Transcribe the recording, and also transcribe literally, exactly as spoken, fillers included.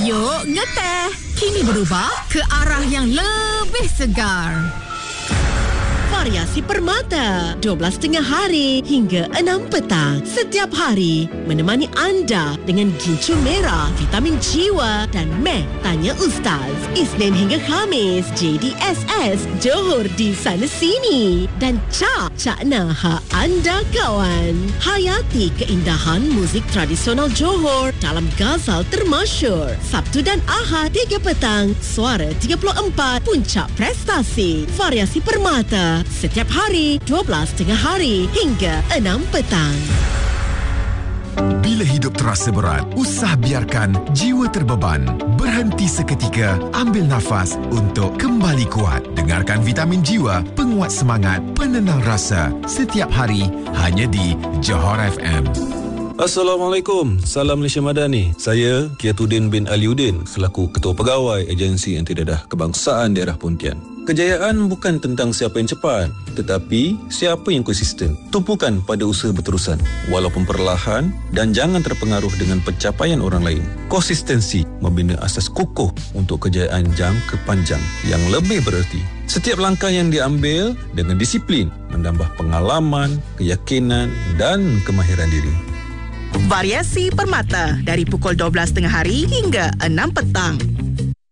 Yuk ngeteh. Kini berubah ke arah yang lebih segar. Variasi Permata, dua belas tengah hari hingga enam petang. Setiap hari menemani anda dengan gincu merah, vitamin jiwa dan meh tanya Ustaz. Isnin hingga Khamis, J D S S Johor di sana sini. Dan Cak Cak Nah anda kawan. Hayati keindahan muzik tradisional Johor dalam Ghazal termasyur. Sabtu dan Ahad tiga petang, Suara tiga puluh empat, Puncak Prestasi. Variasi Permata setiap hari dua belas tengah hari hingga enam petang. Bila hidup terasa berat, usah biarkan jiwa terbeban. Berhenti seketika, ambil nafas untuk kembali kuat. Dengarkan Vitamin Jiwa, penguat semangat, penenang rasa. Setiap hari, hanya di Johor F M. Assalamualaikum, salam Malaysia Madani. Saya Kiatuddin bin Aliuddin selaku Ketua Pegawai Agensi Antidadah Kebangsaan Daerah Pontian. Kejayaan bukan tentang siapa yang cepat, tetapi siapa yang konsisten. Tumpukan pada usaha berterusan, walaupun perlahan, dan jangan terpengaruh dengan pencapaian orang lain. Konsistensi membina asas kukuh untuk kejayaan jangka panjang yang lebih bererti. Setiap langkah yang diambil dengan disiplin menambah pengalaman, keyakinan dan kemahiran diri. Variasi Permata dari pukul dua belas tengah hari hingga enam petang.